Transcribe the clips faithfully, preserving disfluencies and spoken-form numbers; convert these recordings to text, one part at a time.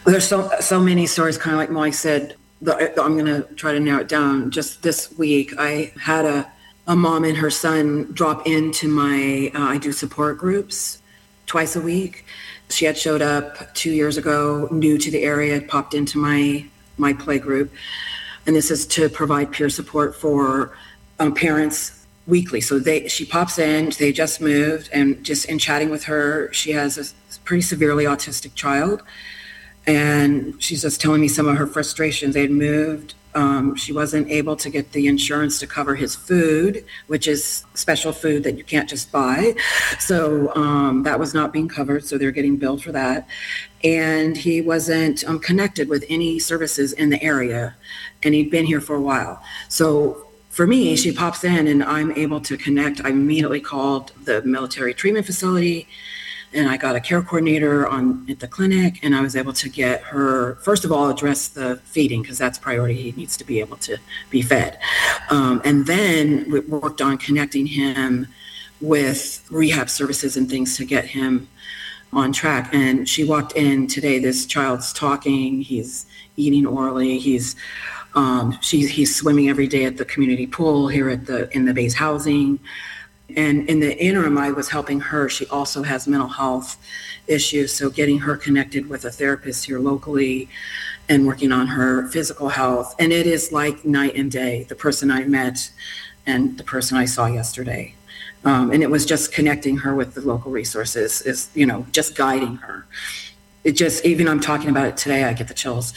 There's so so many stories, kind of like Molly said. The, I'm going to try to narrow it down. Just this week, I had a, a mom and her son drop into my, uh, I do support groups twice a week. She had showed up two years ago, new to the area, had popped into my, my play group. And this is to provide peer support for um, parents weekly. So they, she pops in, they just moved, and just in chatting with her, she has a pretty severely autistic child. And she's just telling me some of her frustrations. They had moved. Um, she wasn't able to get the insurance to cover his food, which is special food that you can't just buy. So um, that was not being covered. So they're getting billed for that. And he wasn't um, connected with any services in the area. And he'd been here for a while. So for me, she pops in and I'm able to connect. I immediately called the military treatment facility. And I got a care coordinator on at the clinic, and I was able to get her, first of all, address the feeding, because that's priority. He needs to be able to be fed. Um, and then we worked on connecting him with rehab services and things to get him on track. And she walked in today, this child's talking, he's eating orally, he's um, she's, he's swimming every day at the community pool here at the in the base housing. And in the interim, I was helping her. She also has mental health issues, so getting her connected with a therapist here locally and working on her physical health. And it is like night and day, the person I met and the person I saw yesterday. Um, and it was just connecting her with the local resources, is, you know, just guiding her. It just, even I'm talking about it today, I get the chills.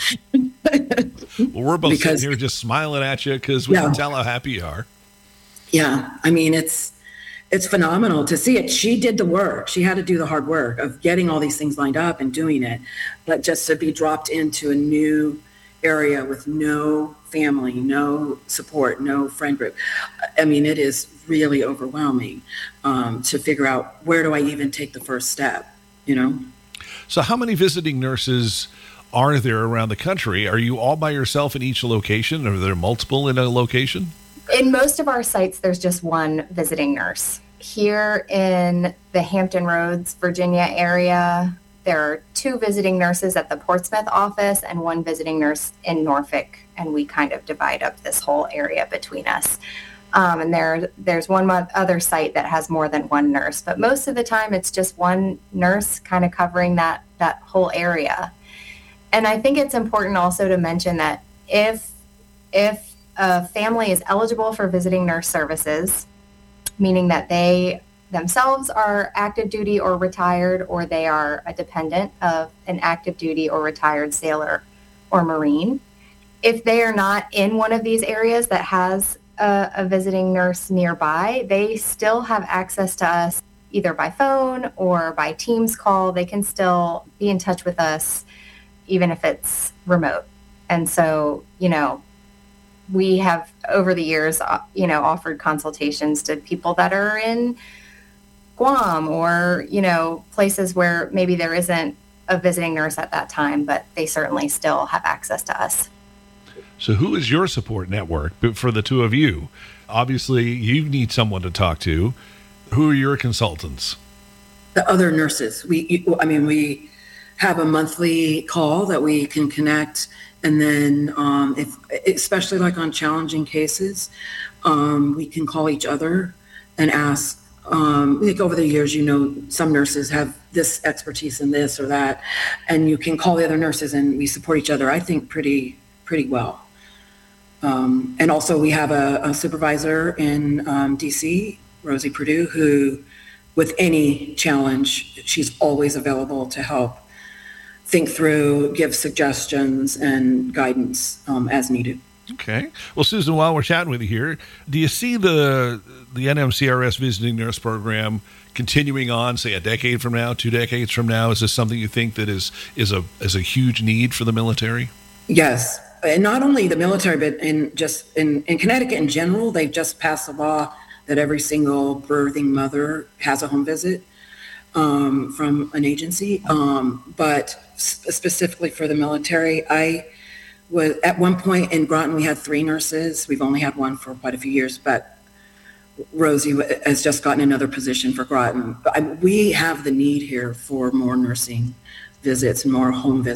Well, we're both because, sitting here just smiling at you because we yeah. can tell how happy you are. Yeah, I mean, it's, It's phenomenal to see it. She did the work. She had to do the hard work of getting all these things lined up and doing it. But just to be dropped into a new area with no family, no support, no friend group. I mean, it is really overwhelming um, to figure out, where do I even take the first step, you know? So how many visiting nurses are there around the country? Are you all by yourself in each location? Are there multiple in a location? In most of our sites, there's just one visiting nurse. Here in the Hampton Roads, Virginia area, there are two visiting nurses at the Portsmouth office and one visiting nurse in Norfolk, and we kind of divide up this whole area between us. Um, and there, there's one other site that has more than one nurse, but most of the time it's just one nurse kind of covering that, that whole area. And I think it's important also to mention that if if a family is eligible for visiting nurse services, meaning that they themselves are active duty or retired, or they are a dependent of an active duty or retired sailor or Marine. If they are not in one of these areas that has a, a visiting nurse nearby, they still have access to us either by phone or by Teams call. They can still be in touch with us, even if it's remote. And so, you know, we have over the years, uh, you know, offered consultations to people that are in Guam or, you know, places where maybe there isn't a visiting nurse at that time, but they certainly still have access to us. So who is your support network for the two of you? Obviously, you need someone to talk to. Who are your consultants? The other nurses. We, I mean, we have a monthly call that we can connect. And then um, if, especially like on challenging cases, um, we can call each other and ask, um, like over the years, you know, some nurses have this expertise in this or that, and you can call the other nurses and we support each other, I think, pretty, pretty well. Um, and also we have a, a supervisor in um, D C, Rosie Purdue, who with any challenge, she's always available to help think through, give suggestions and guidance um, as needed. Okay. Well, Susan, while we're chatting with you here, do you see the the N M C R S visiting nurse program continuing on, say, a decade from now, two decades from now? Is this something you think that is is a is a huge need for the military? Yes. And not only the military, but in just in, in Connecticut in general, they've just passed a law that every single birthing mother has a home visit um, from an agency. Um, but specifically for the military, I was at one point in Groton, we had three nurses. We've only had one for quite a few years, but Rosie has just gotten another position for Groton. But I, we have the need here for more nursing visits, more home visits.